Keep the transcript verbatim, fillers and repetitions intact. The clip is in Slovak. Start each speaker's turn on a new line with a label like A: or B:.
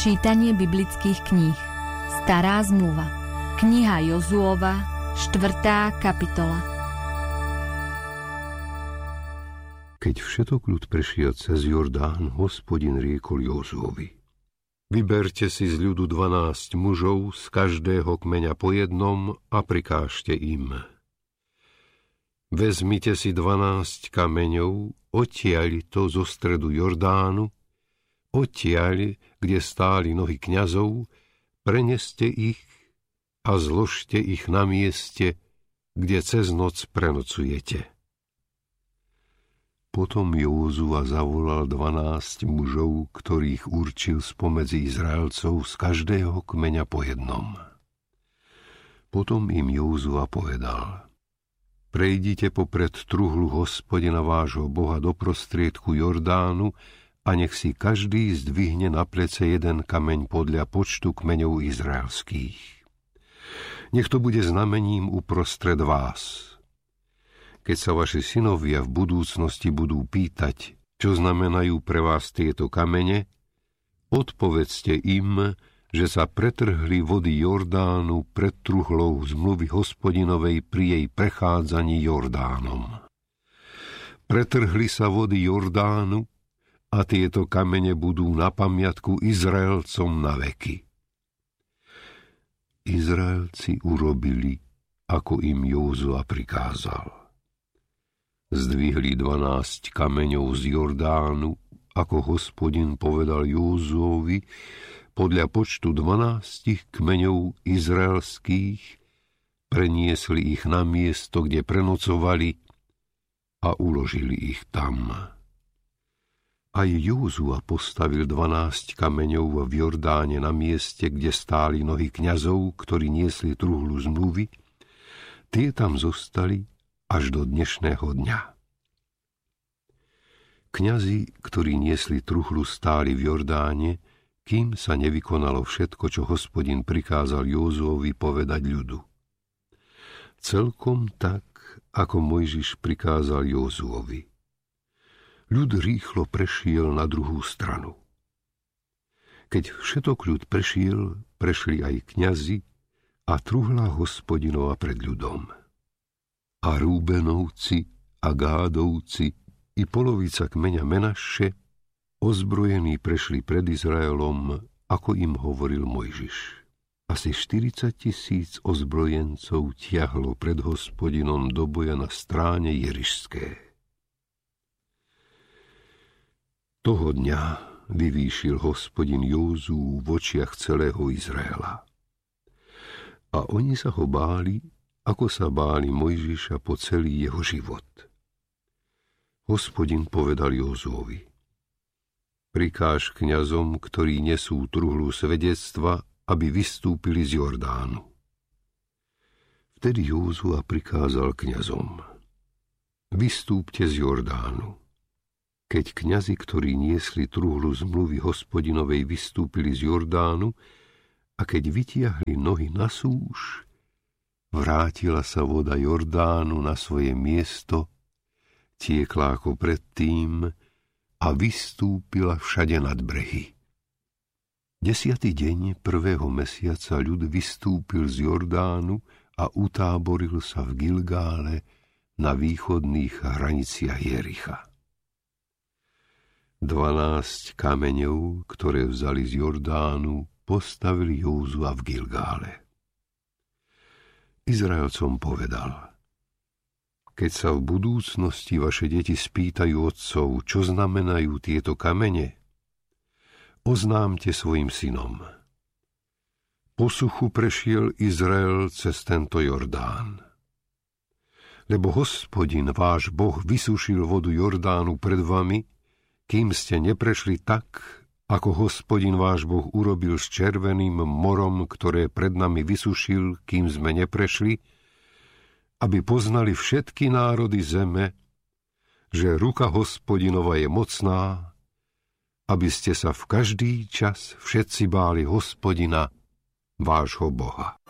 A: Čítanie biblických kníh. Stará zmluva. Kniha Jozuova, štvrtá kapitola.
B: Keď všetok ľud prešiel cez Jordán, Hospodin riekol Jozuovi: Vyberte si z ľudu dvanásť mužov, z každého kmeňa po jednom, a prikážte im: Vezmite si dvanásť kameňov, odtiaľ to zo stredu Jordánu, odtiaľ, kde stáli nohy kňazov, preneste ich a zložte ich na mieste, kde cez noc prenocujete. Potom Józua zavolal dvanásť mužov, ktorých určil spomedzi Izraelcov, z každého kmeňa po jednom. Potom im Józua povedal: Prejdite popred truhlu Hospodina vášho Boha do prostriedku Jordánu a nech si každý zdvihne na plece jeden kameň podľa počtu kmeňov izraelských. Nech to bude znamením uprostred vás. Keď sa vaši synovia v budúcnosti budú pýtať, čo znamenajú pre vás tieto kamene, odpovedzte im, že sa pretrhli vody Jordánu pred truhlou zmluvy Hospodinovej pri jej prechádzaní Jordánom. Pretrhli sa vody Jordánu a tieto kamene budú na pamiatku Izraelcom na veky. Izraelci urobili, ako im Józua prikázal. Zdvihli dvanásť kameňov z Jordánu, ako Hospodin povedal Józuovi, podľa počtu dvanástich kmeňov izraelských, preniesli ich na miesto, kde prenocovali, a uložili ich tam. Aj Józua postavil dvanásť kameňov v Jordáne na mieste, kde stáli nohy kňazov, ktorí niesli truhlu zmluvy. Tie tam zostali až do dnešného dňa. Kňazi, ktorí niesli truhlu, stáli v Jordáne, kým sa nevykonalo všetko, čo Hospodin prikázal Józuovi povedať ľudu. Celkom tak, ako Mojžiš prikázal Józuovi. Ľud rýchlo prešiel na druhú stranu. Keď všetok ľud prešiel, prešli aj kňazi a truhla Hospodinova pred ľudom. A Rúbenovci a Gádovci i polovica kmeňa Menaše ozbrojení prešli pred Izraelom, ako im hovoril Mojžiš. Asi štyridsať tisíc ozbrojencov tiahlo pred Hospodinom do boja na stráne jerišské. Toho dňa vyvýšil Hospodin Józuu v očiach celého Izraela. A oni sa ho báli, ako sa báli Mojžiša po celý jeho život. Hospodin povedal Józuovi: Prikáž kňazom, ktorí nesú truhlu svedectva, aby vystúpili z Jordánu. Vtedy Józua prikázal kňazom: Vystúpte z Jordánu. Keď kňazi, ktorí niesli truhlu zmluvy Hospodinovej, vystúpili z Jordánu a keď vytiahli nohy na súš, vrátila sa voda Jordánu na svoje miesto, tiekla ako predtým a vystúpila všade nad brehy. Desiatý deň prvého mesiaca ľud vystúpil z Jordánu a utáboril sa v Gilgále na východných hraniciach Jericha. Dvanásť kameňov, ktoré vzali z Jordánu, postavili Józua v Gilgále. Izraelcom povedal: Keď sa v budúcnosti vaše deti spýtajú otcov, čo znamenajú tieto kamene, oznámte svojim synom: Po suchu prešiel Izrael cez tento Jordán. Lebo Hospodin, váš Boh, vysušil vodu Jordánu pred vami, kým ste neprešli tak, ako Hospodin váš Boh urobil s Červeným morom, ktoré pred nami vysušil, kým sme neprešli, aby poznali všetky národy zeme, že ruka Hospodinova je mocná, aby ste sa v každý čas všetci báli Hospodina, vášho Boha.